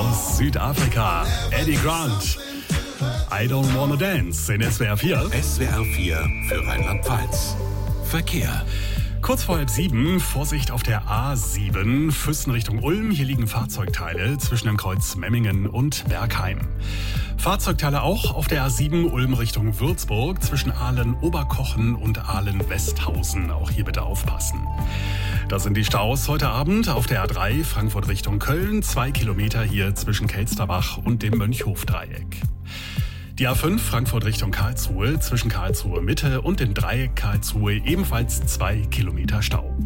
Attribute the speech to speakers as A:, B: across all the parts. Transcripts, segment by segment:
A: aus Südafrika, Eddie Grant. I don't wanna dance in SWR 4.
B: SWR 4 für Rheinland-Pfalz. Verkehr.
A: Kurz vor 6:30, Vorsicht auf der A7, Füssen Richtung Ulm. Hier liegen Fahrzeugteile zwischen dem Kreuz Memmingen und Bergheim. Fahrzeugteile auch auf der A7 Ulm Richtung Würzburg zwischen Aalen-Oberkochen und Aalen-Westhausen. Auch hier bitte aufpassen. Das sind die Staus heute Abend auf der A3 Frankfurt Richtung Köln. 2 Kilometer hier zwischen Kelsterbach und dem Mönchhofdreieck. Die A5 Frankfurt Richtung Karlsruhe zwischen Karlsruhe Mitte und dem Dreieck Karlsruhe ebenfalls 2 Kilometer Stau.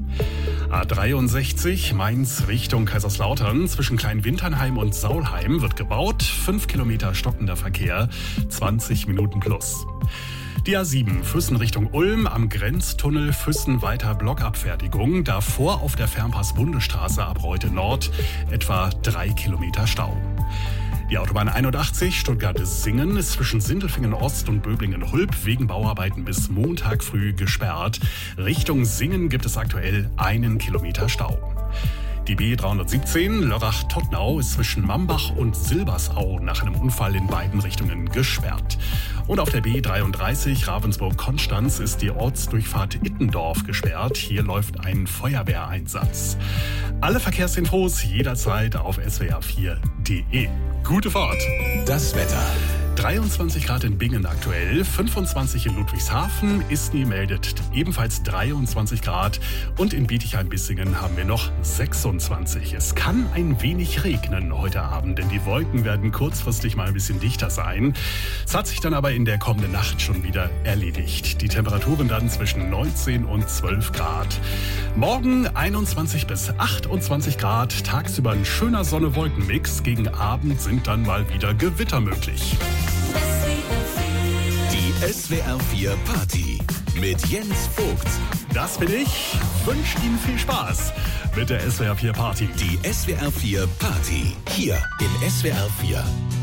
A: A63 Mainz Richtung Kaiserslautern zwischen Kleinwinternheim und Saulheim wird gebaut. 5 Kilometer stockender Verkehr, 20 Minuten plus. Die A7 Füssen Richtung Ulm am Grenztunnel Füssen weiter Blockabfertigung. Davor auf der Fernpass-Bundesstraße ab Reute Nord etwa 3 Kilometer Stau. Die Autobahn 81 Stuttgart-Singen ist zwischen Sindelfingen Ost und Böblingen-Hulb wegen Bauarbeiten bis Montag früh gesperrt. Richtung Singen gibt es aktuell 1 Kilometer Stau. Die B317 Lörrach-Tottnau ist zwischen Mambach und Silbersau nach einem Unfall in beiden Richtungen gesperrt. Und auf der B33 Ravensburg-Konstanz ist die Ortsdurchfahrt Ittendorf gesperrt. Hier läuft ein Feuerwehreinsatz. Alle Verkehrsinfos jederzeit auf swr4.de. Gute Fahrt!
B: Das Wetter.
A: 23 Grad in Bingen aktuell, 25 in Ludwigshafen, Isny meldet ebenfalls 23 Grad und in Bietigheim-Bissingen haben wir noch 26. Es kann ein wenig regnen heute Abend, denn die Wolken werden kurzfristig mal ein bisschen dichter sein. Es hat sich dann aber in der kommenden Nacht schon wieder erledigt. Die Temperaturen dann zwischen 19 und 12 Grad. Morgen 21 bis 28 Grad, tagsüber ein schöner Sonne-Wolken-Mix, gegen Abend sind dann mal wieder Gewitter möglich.
B: Die SWR 4 Party mit Jens Vogt.
A: Das bin ich. Wünsche Ihnen viel Spaß mit der SWR 4 Party.
B: Die SWR 4 Party hier in SWR 4.